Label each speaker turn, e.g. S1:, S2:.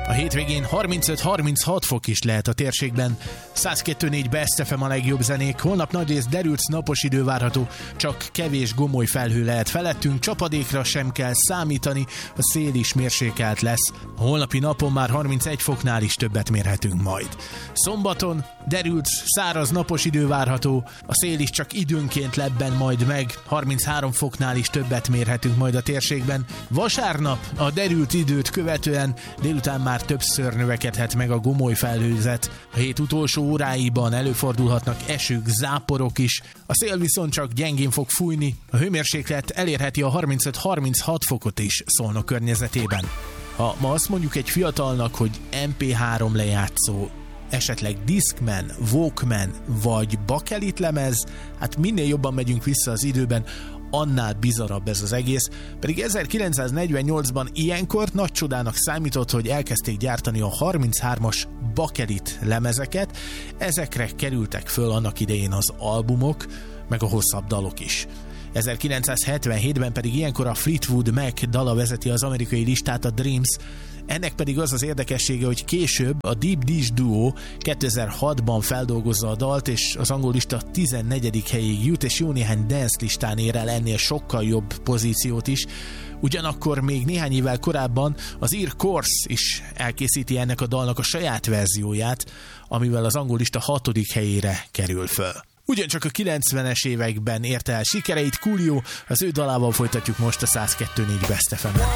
S1: A hétvégén 35-36 fok is lehet a térségben. 102.4 Best FM a legjobb zenék. Holnap nagyrészt derült napos idő várható, csak kevés gomoly felhő lehet felettünk, csapadékra sem kell számítani, a szél is mérsékelt lesz. A holnapi napon már 31 foknál is többet mérhetünk majd. Szombaton derült, száraz napos idő várható, a szél is csak időnként lebben majd meg, 33 foknál is többet mérhetünk majd a térségben. Vasárnap a derült időt követően délután már többször növekedhet meg a gomoly felhőzet. A hét utolsó óráiban előfordulhatnak esők, záporok is. A szél viszont csak gyengén fog fújni, a hőmérséklet elérheti a 35-36 fokot is Szolnok környezetében. Ha ma azt mondjuk egy fiatalnak, hogy MP3 lejátszó, esetleg Discman, Walkman vagy bakelit lemez, hát minél jobban megyünk vissza az időben, annál bizarabb ez az egész, pedig 1948-ban ilyenkor nagy csodának számított, hogy elkezdték gyártani a 33-as bakelit lemezeket, ezekre kerültek föl annak idején az albumok, meg a hosszabb dalok is. 1977-ben pedig ilyenkor a Fleetwood Mac dala vezeti az amerikai listát, a Dreams. Ennek pedig az az érdekessége, hogy később a Deep Dish Duo 2006-ban feldolgozza a dalt, és az angol lista 14. helyig jut, és jó néhány dance listán ér el ennél sokkal jobb pozíciót is. Ugyanakkor még néhány évvel korábban az ír Corrs is elkészíti ennek a dalnak a saját verzióját, amivel az angol lista 6. helyére kerül föl. Ugyancsak a 90-es években érte el sikereit Coolio, az ő dalával folytatjuk most a 102.4 Best FM-en.